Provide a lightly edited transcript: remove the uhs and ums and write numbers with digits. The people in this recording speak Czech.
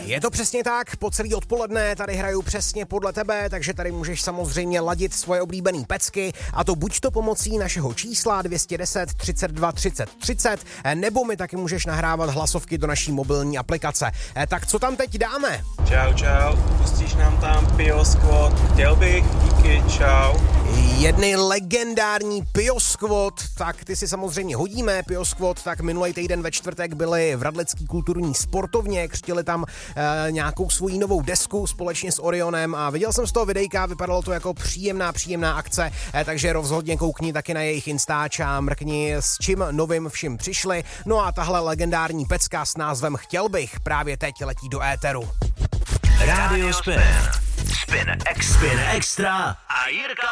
Je to přesně tak, po celý odpoledne tady hraju přesně podle tebe, takže tady můžeš samozřejmě ladit svoje oblíbené pecky, a to buď to pomocí našeho čísla 210 32 30 30, nebo mi taky můžeš nahrávat hlasovky do naší mobilní aplikace. Tak co tam teď dáme? Čau, pustíš nám tam Pio Squad, chtěl bych, díky, čau. Jedny legendární Pio Squad, tak ty si samozřejmě hodíme. Pio Squad, tak minulý týden ve čtvrtek byli v Radlecký kulturní sportovně, křtili tam nějakou svoji novou desku společně s Orionem a viděl jsem z toho videjka, vypadalo to jako příjemná akce, takže rozhodně koukni taky na jejich Instač a mrkni, s čím novým vším přišli. No a tahle legendární pecka s názvem Chtěl bych právě teď letí do éteru. Radio Spin. Spin Extra a Jirka